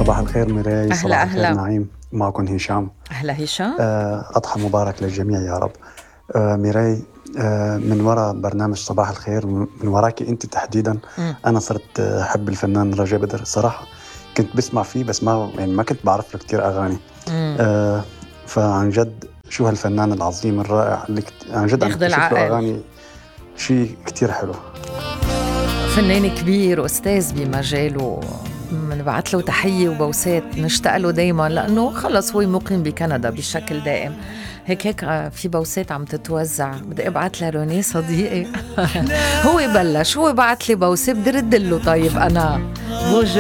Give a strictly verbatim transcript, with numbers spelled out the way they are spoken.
صباح الخير ميراي، أهلا صباح الخير أهلا. نعيم، معكم هشام. أهلا هشام. آه، أضحى مبارك للجميع يا رب. آه، ميراي، آه، من وراء برنامج صباح الخير، من وراك أنت تحديدا، مم. أنا صرت آه، أحب الفنان رجاء بدر صراحة. كنت بسمع فيه بس ما يعني ما كنت بعرف له كتير أغاني. مم. آه، فعن جد شو هالفنان العظيم الرائع اللي كت... عن جد أنا بياخد اكتشفت له العقل. أغاني شيء كتير حلو. فنان كبير وأستاذ بمجاله، بنبعت له تحية وبوسات، نشتاق له دايما لأنه خلص هو مقيم بكندا بشكل دائم. هيك هيك آه، في بوسات عم تتوزع، بدي ابعت لروني صديقي. هو بلش، هو بعت لي بوسة، بدي رد له. طيب أنا بوجه